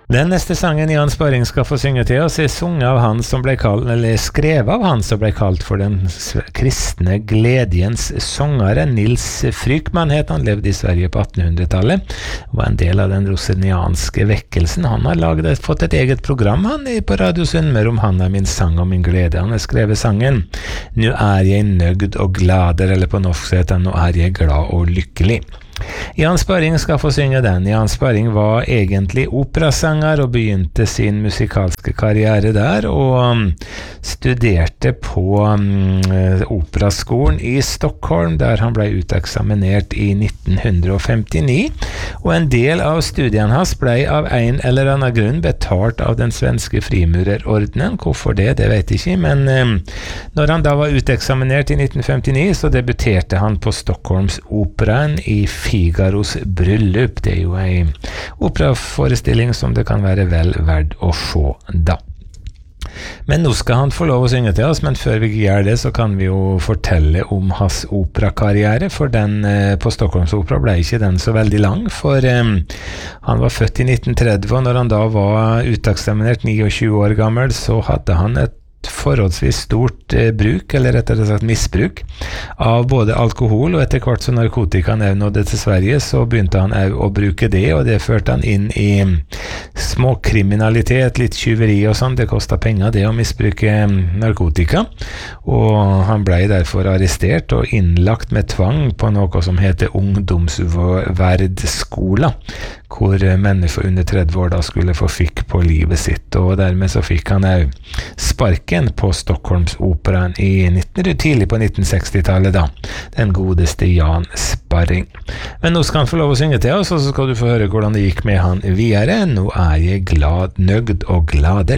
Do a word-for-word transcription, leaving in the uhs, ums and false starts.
Den neste sangen Jan Sparring skal få synge til oss er sunget av han som ble kalt, eller skrevet av han som ble kalt for den kristne gledjens sangere. Nils Frykman het han, levde i Sverige på attenhundretallet, var en del av den rosenianske vekkelsen. Han har laget, fått et eget program han er på Radio Sunnmøre om han er min sang og min glede. Han har skrevet sangen «Nå er jeg nøgd og glader», eller på norsk heter «Nå er jeg glad og lykkelig». Jan Sparring skal få synge den. Jan Sparring var egentlig operasanger og begynte sin musikalske karriere der, og um, studerte på um, operaskolen i Stockholm, der han ble uteksaminert i nitten femtini, og en del av studien hans ble av en eller annen grunn betalt av den svenske frimurerordenen. Hvorfor det, det vet jeg ikke, men um, når han da var uteksaminert i nitten femtini, så debuterte han på Stockholms operaen i Figaros bryllup. Det er jo en operaforestilling som det kan være vel verdt å se da. Men nå skal han få lov å synge til oss, men før vi gjør det så kan vi jo fortelle om hans operakarriere, for den eh, på Stockholms opera ble ikke den så veldig lang, for eh, han var født i nitten tretti, og når han da var uteksaminert tjueni år gammel, så hadde han et forholdsvis stort eh, bruk, eller rettere sagt misbruk, av både alkohol og etter hvert så narkotikaen nådde til Sverige, så begynte han å bruke det, og det førte han inn i småkriminalitet, litt tyveri og sånn. Det kostet penger det å misbruke narkotika, og han ble derfor arrestert og innlagt med tvang på noe som heter ungdomsverdskola, hvor mennesker under tretti år da skulle få fikk på livet sitt, og dermed så fikk han jo sparken på Stockholms operaen i nitten, tidlig på nitten seksti-tallet da, den godeste Jan Sparring. Men nå skal han få lov å synge til oss, og så skal du få høre hvordan det gikk med han videre. Nå er jeg glad, nøgd og glader.